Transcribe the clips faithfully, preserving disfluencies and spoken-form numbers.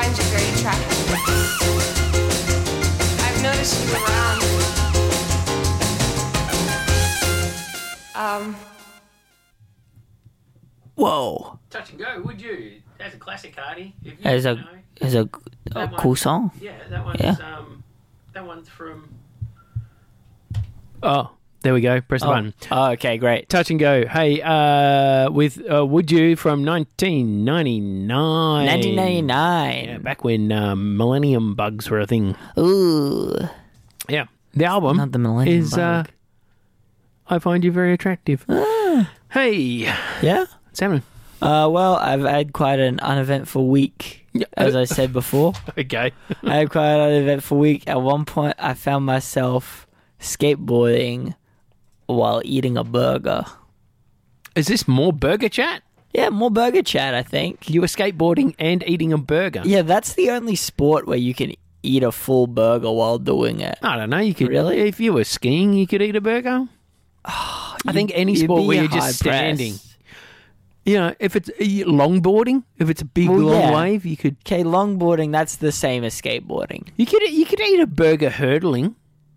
find you very attractive. I've noticed you around. Um. Whoa. Touch and Go, would you? That's a classic, Hardy. If you As a know. as a, a That cool one- song. Yeah, that one's Yeah. um, that one's from. Oh, there we go. Press the Oh. button. oh, okay, great. Touch and Go. Hey, uh, with uh, Would You from nineteen ninety-nine. nineteen ninety-nine. Yeah, back when um, Millennium Bugs were a thing. Ooh. Yeah. The album Not the Millennium is uh, Bug. I Find You Very Attractive. Ah. Hey, Yeah? what's happening? Uh, well, I've had quite an uneventful week, as I said before. Okay. I had quite an uneventful week. At one point, I found myself skateboarding while eating a burger. Is this more burger chat? Yeah, more burger chat, I think. You were skateboarding and eating a burger. Yeah, that's the only sport where you can eat a full burger while doing it. I don't know. You could Really? if you were skiing, you could eat a burger. I think any You'd sport be where you're high just standing. press. You know, if it's uh, longboarding, if it's a big Well, long yeah. wave, you could Okay, longboarding, that's the same as skateboarding. you could you could eat a burger hurdling.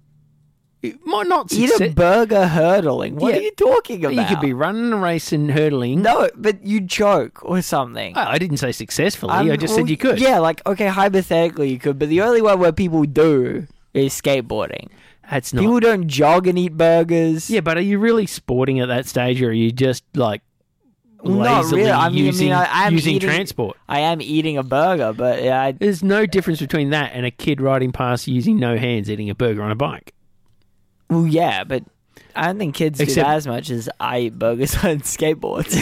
It might not Eat succe- a burger hurdling. What Yeah. are you talking about? You could be running a race and hurdling. No, but you'd choke or something. Oh, I didn't say successfully. I'm- I just well, said you could. Yeah, like, okay, hypothetically you could, but the only one where people do is skateboarding. That's not. People don't jog and eat burgers. Yeah, but are you really sporting at that stage, or are you just like Not lazily really. I mean, using, I mean, I, I'm using eating, transport? I am eating a burger, but yeah, I, There's no difference between that and a kid riding past using no hands eating a burger on a bike. well, yeah, but I don't think kids do Except- that as much as I eat burgers on skateboards.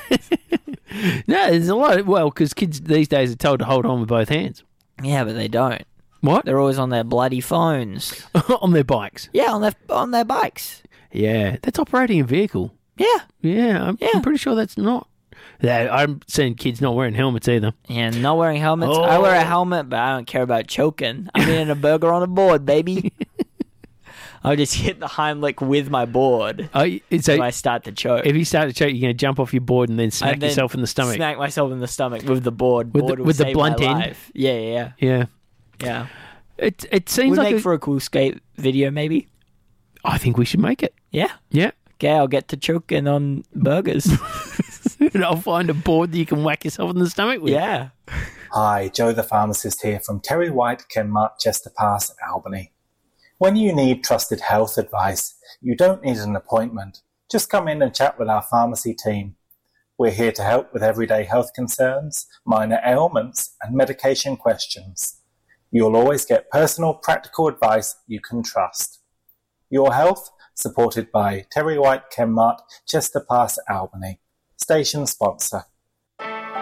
No, there's a lot. Of, well, because kids these days are told to hold on with both hands. Yeah, but they don't. What? They're always on their bloody phones. On their bikes. Yeah, on their on their bikes. Yeah, that's operating a vehicle. Yeah, Yeah, I'm, Yeah. I'm pretty sure that's not. Yeah, I'm seeing kids not wearing helmets either. and not wearing helmets. I wear Oh. a helmet, but I don't care about choking. I'm eating a burger on a board, baby. I'll just hit the Heimlich with my board Oh, so if I start to choke. if you start to choke, you're going to jump off your board and then smack And then yourself in the stomach. Smack myself in the stomach with the board. With the- board will with the save blunt my end? life. Yeah, yeah, yeah. Yeah, yeah. it it seems We'd like make a- for a cool skate video, maybe. I think we should make it. Yeah. Yeah, Okay, I'll get to choking on burgers. and I'll find a board that you can whack yourself in the stomach with. yeah. Hi, Joe the pharmacist here from Terry White, Kenmart, Chester Pass, Albany. When you need trusted health advice, you don't need an appointment. Just come in and chat with our pharmacy team. We're here to help with everyday health concerns, minor ailments, and medication questions. You'll always get personal, practical advice you can trust. Your health, supported by Terry White, Kenmart, Chester Pass, Albany. Station sponsor.